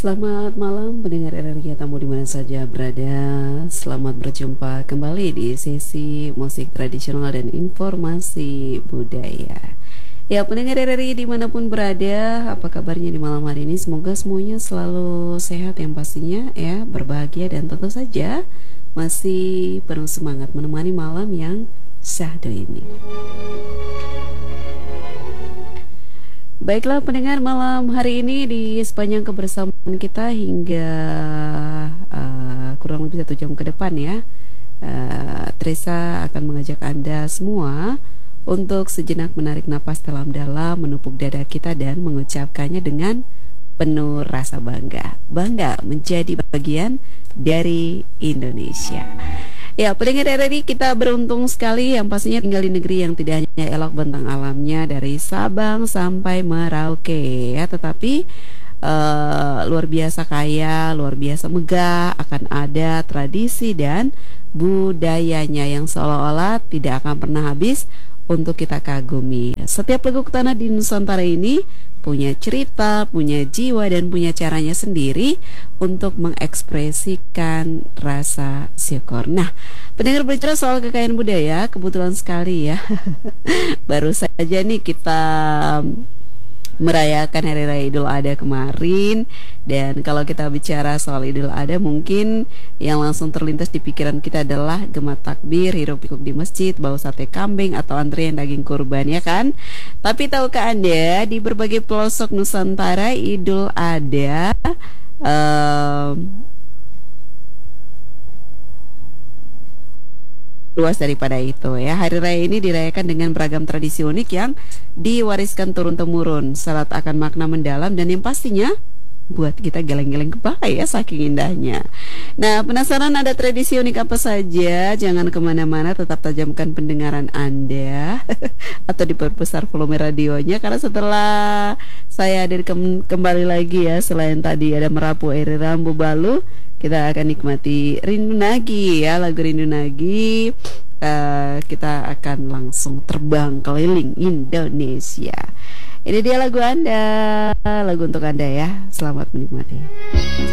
Selamat malam pendengar RRI tamu di mana saja berada. Selamat berjumpa kembali di sesi musik tradisional dan informasi budaya. Ya pendengar RRI dimanapun berada, apa kabarnya di malam hari ini? Semoga semuanya selalu sehat yang pastinya ya, berbahagia dan tentu saja masih penuh semangat menemani malam yang syahdu ini. Baiklah pendengar, malam hari ini di sepanjang kebersamaan kita hingga kurang lebih 1 jam ke depan ya, Teresa akan mengajak Anda semua untuk sejenak menarik napas dalam-dalam, menepuk dada kita dan mengucapkannya dengan penuh rasa bangga. Bangga menjadi bagian dari Indonesia. Ya, pendengar RRI, kita beruntung sekali yang pastinya tinggal di negeri yang tidak hanya elok bentang alamnya dari Sabang sampai Merauke ya, tetapi luar biasa kaya, luar biasa megah, akan ada tradisi dan budayanya yang seolah-olah tidak akan pernah habis untuk kita kagumi. Setiap leguk tanah di Nusantara ini punya cerita, punya jiwa, dan punya caranya sendiri untuk mengekspresikan rasa syukur. Nah, pendengar, berbicara soal kekayaan budaya, kebetulan sekali ya, baru saja nih kita merayakan Hari Raya Idul Adha kemarin. Dan kalau kita bicara soal Idul Adha, mungkin yang langsung terlintas di pikiran kita adalah gema takbir, hiruk pikuk di masjid, bau sate kambing, atau antrian daging kurban, ya kan? Tapi tahukah Anda, di berbagai pelosok Nusantara Idul Adha luas daripada itu ya. Hari raya ini dirayakan dengan beragam tradisi unik yang diwariskan turun-temurun, syarat akan makna mendalam dan yang pastinya buat kita geleng-geleng kepala ya, saking indahnya. Nah, penasaran ada tradisi unik apa saja? Jangan kemana-mana, tetap tajamkan pendengaran Anda atau diperbesar volume radionya, karena setelah saya hadir kembali lagi ya, selain tadi ada Merapu Eri Rambu Balu, kita akan nikmati Rindu Nagi ya, lagu Rindu Nagi. Kita akan langsung terbang keliling Indonesia. Ini dia lagu Anda, lagu untuk Anda ya. Selamat menikmati.